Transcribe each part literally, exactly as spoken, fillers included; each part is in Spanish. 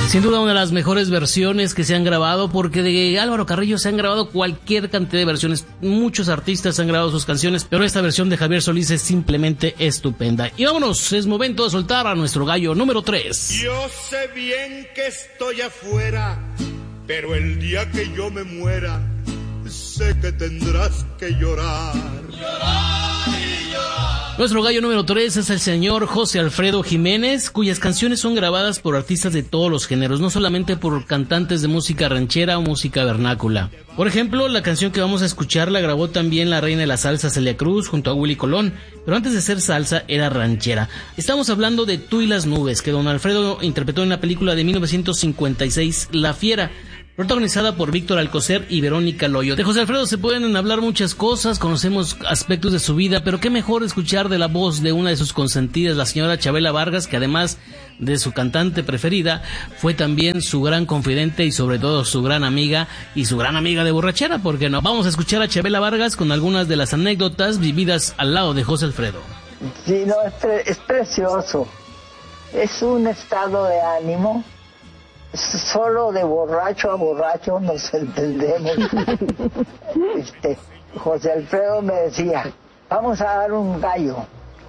Sin duda una de las mejores versiones que se han grabado, porque de Álvaro Carrillo se han grabado cualquier cantidad de versiones. Muchos artistas han grabado sus canciones, pero esta versión de Javier Solís es simplemente estupenda. Y vámonos, es momento de soltar a nuestro gallo número tres. Yo sé bien que estoy afuera, pero el día que yo me muera, sé que tendrás que llorar. Llorar y llorar. Nuestro gallo número tres es el señor José Alfredo Jiménez, cuyas canciones son grabadas por artistas de todos los géneros, no solamente por cantantes de música ranchera o música vernácula. Por ejemplo, la canción que vamos a escuchar la grabó también la reina de la salsa Celia Cruz junto a Willy Colón, pero antes de ser salsa era ranchera. Estamos hablando de Tú y las nubes, que don Alfredo interpretó en la película de mil novecientos cincuenta y seis, La Fiera, protagonizada por Víctor Alcocer y Verónica Loyo. De José Alfredo se pueden hablar muchas cosas, conocemos aspectos de su vida, pero qué mejor escuchar de la voz de una de sus consentidas, la señora Chabela Vargas, que además de su cantante preferida, fue también su gran confidente y sobre todo su gran amiga y su gran amiga de borrachera, porque no. Vamos a escuchar a Chabela Vargas con algunas de las anécdotas vividas al lado de José Alfredo. Sí, no, es, pre- es precioso. Es un estado de ánimo. Solo de borracho a borracho nos entendemos. este, José Alfredo me decía, vamos a dar un gallo.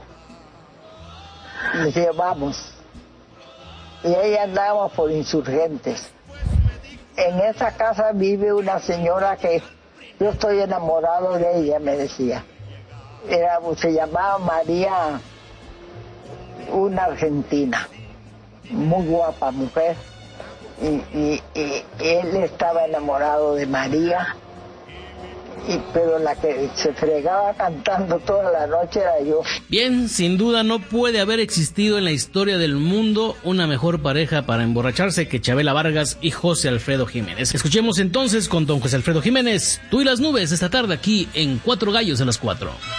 Me decía, vamos. Y ahí andábamos por Insurgentes. En esa casa vive una señora que yo estoy enamorado de ella, me decía. Era, se llamaba María, una argentina, muy guapa mujer. Y, y, y él estaba enamorado de María, y, pero la que se fregaba cantando toda la noche era yo. Bien, sin duda no puede haber existido en la historia del mundo una mejor pareja para emborracharse que Chabela Vargas y José Alfredo Jiménez. Escuchemos entonces con don José Alfredo Jiménez, Tú y las nubes, esta tarde aquí en Cuatro Gallos a las Cuatro.